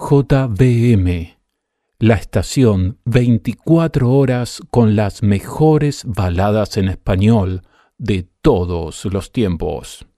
JBM, la estación 24 horas con las mejores baladas en español de todos los tiempos.